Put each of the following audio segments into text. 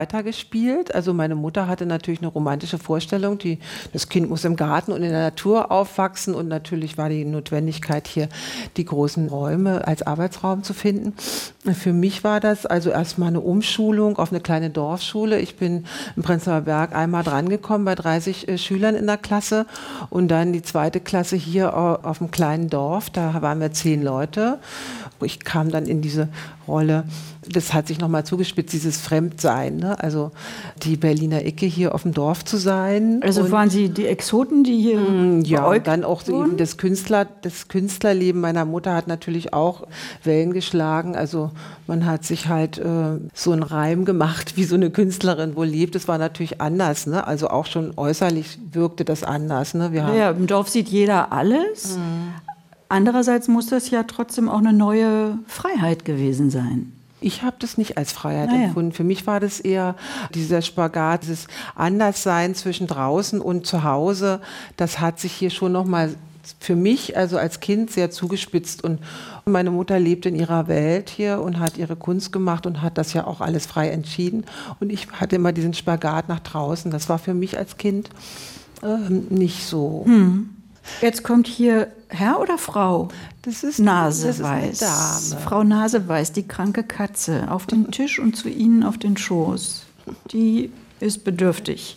weitergespielt. Also meine Mutter hatte natürlich eine romantische Vorstellung, das Kind muss im Garten und in der Natur aufwachsen und natürlich war die Notwendigkeit hier, die großen Räume als Arbeitsraum zu finden. Für mich war das also erstmal eine Umschulung auf eine kleine Dorfschule. Ich bin im Prenzlauer Berg einmal drangekommen bei 30 Schülern in der Klasse und dann die zweite Klasse hier auf einem kleinen Dorf, da waren wir 10 Leute. Ich kam dann in diese Rolle, das hat sich nochmal zugespitzt, dieses Fremdsein, ne? Also die Berliner Icke hier auf dem Dorf zu sein. Also waren Sie die Exoten, die hier ja, und dann auch so eben das Künstlerleben meiner Mutter hat natürlich auch Wellen geschlagen. Also man hat sich halt so einen Reim gemacht, wie so eine Künstlerin wohl lebt. Das war natürlich anders, ne? Also auch schon äußerlich wirkte das anders. Ne? Ja, im Dorf sieht jeder alles. Andererseits muss das ja trotzdem auch eine neue Freiheit gewesen sein. Ich habe das nicht als Freiheit empfunden. Für mich war das eher dieser Spagat, dieses Anderssein zwischen draußen und zu Hause. Das hat sich hier schon nochmal für mich, also als Kind, sehr zugespitzt. Und meine Mutter lebt in ihrer Welt hier und hat ihre Kunst gemacht und hat das ja auch alles frei entschieden. Und ich hatte immer diesen Spagat nach draußen. Das war für mich als Kind nicht so. Jetzt kommt hier Herr oder Frau? Das ist Naseweiß. Das ist eine Dame. Frau Naseweiß, die kranke Katze, auf den Tisch und zu Ihnen auf den Schoß. Die ist bedürftig.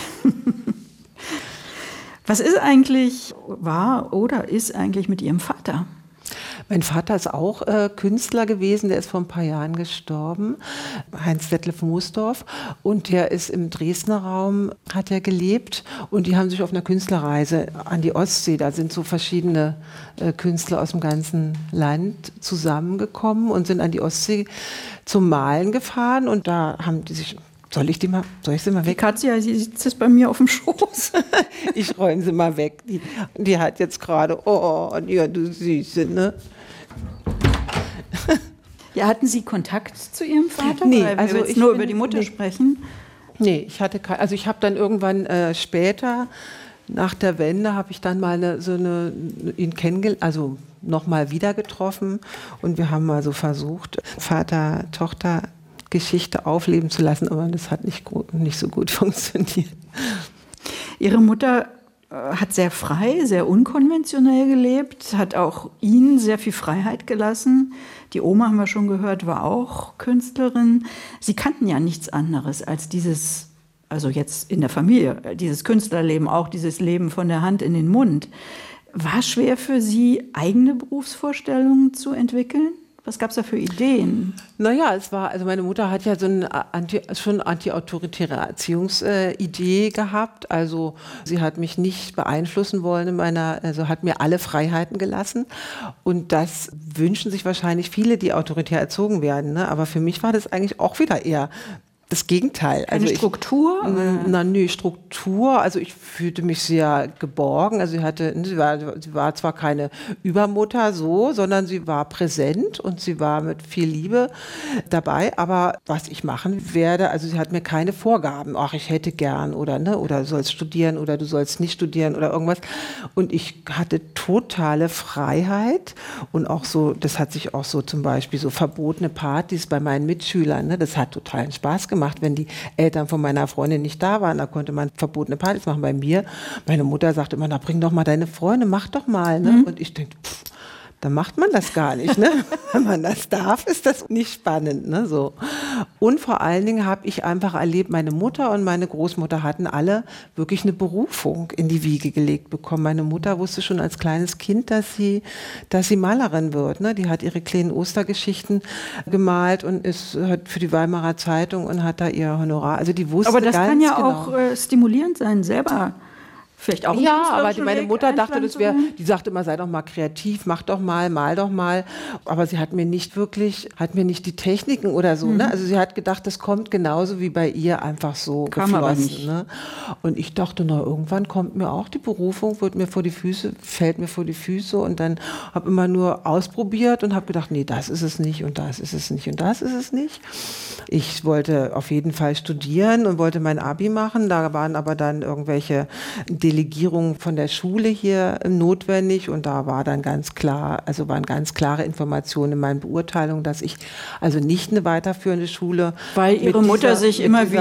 Was ist eigentlich, ist eigentlich mit Ihrem Vater? Mein Vater ist auch Künstler gewesen, der ist vor ein paar Jahren gestorben, Heinz Detlef Moosdorf, und der ist im Dresdner Raum, hat er gelebt und die haben sich auf einer Künstlerreise an die Ostsee, da sind so verschiedene Künstler aus dem ganzen Land zusammengekommen und sind an die Ostsee zum Malen gefahren und da haben die sich... Soll ich sie mal weg? Die Katze, ja, sie sitzt jetzt bei mir auf dem Schoß. Ich räume sie mal weg. Die hat jetzt gerade, ja, du Süße, ne? Ja, hatten Sie Kontakt zu Ihrem Vater? Nee, weil also wir jetzt nur über die Mutter sprechen. Nee, ich habe dann irgendwann später, nach der Wende, habe ich dann mal ihn kennengelernt, also nochmal wieder getroffen und wir haben mal so versucht, Vater-Tochter Geschichte aufleben zu lassen, aber das hat nicht so gut funktioniert. Ihre Mutter hat sehr frei, sehr unkonventionell gelebt, hat auch Ihnen sehr viel Freiheit gelassen. Die Oma, haben wir schon gehört, war auch Künstlerin. Sie kannten ja nichts anderes als dieses, also jetzt in der Familie, dieses Künstlerleben, auch dieses Leben von der Hand in den Mund. War es schwer für Sie, eigene Berufsvorstellungen zu entwickeln? Was gab es da für Ideen? Naja, also meine Mutter hat ja so eine schon antiautoritäre Erziehungsidee gehabt. Also sie hat mich nicht beeinflussen wollen also hat mir alle Freiheiten gelassen. Und das wünschen sich wahrscheinlich viele, die autoritär erzogen werden. Ne? Aber für mich war das eigentlich auch wieder eher das Gegenteil. Eine Struktur? Struktur. Also ich fühlte mich sehr geborgen. Also sie war zwar keine Übermutter sondern sie war präsent und sie war mit viel Liebe dabei. Aber was ich machen werde, also sie hat mir keine Vorgaben. Ach, ich hätte gern oder du sollst studieren oder du sollst nicht studieren oder irgendwas. Und ich hatte totale Freiheit und auch so, das hat sich auch so zum Beispiel so verbotene Partys bei meinen Mitschülern, ne, das hat totalen Spaß gemacht, wenn die Eltern von meiner Freundin nicht da waren. Da konnte man verbotene Partys machen. Bei mir, meine Mutter sagte immer, na, bring doch mal deine Freunde, mach doch mal. Ne? Und ich denke, dann macht man das gar nicht. Ne? Wenn man das darf, ist das nicht spannend. Ne? So. Und vor allen Dingen habe ich einfach erlebt, meine Mutter und meine Großmutter hatten alle wirklich eine Berufung in die Wiege gelegt bekommen. Meine Mutter wusste schon als kleines Kind, dass sie Malerin wird. Ne? Die hat ihre kleinen Ostergeschichten gemalt und hat für die Weimarer Zeitung und hat da ihr Honorar. Also die wusste ganz genau. Aber das kann ja auch stimulierend sein, selber. Vielleicht auch aber meine Mutter dachte, die sagte immer, sei doch mal kreativ, mach doch mal, mal doch mal. Aber sie hat mir nicht die Techniken oder so. Ne? Also sie hat gedacht, das kommt genauso wie bei ihr einfach so geflossen. Aber nicht. Ne? Und ich dachte, irgendwann kommt mir auch die Berufung, fällt mir vor die Füße und dann habe immer nur ausprobiert und habe gedacht, nee, das ist es nicht und das ist es nicht und das ist es nicht. Ich wollte auf jeden Fall studieren und wollte mein Abi machen. Da waren aber dann irgendwelche Delegierung von der Schule hier notwendig und da war dann ganz klar, also waren ganz klare Informationen in meinen Beurteilungen, dass ich also nicht eine weiterführende Schule. Weil ihre Mutter sich immer wieder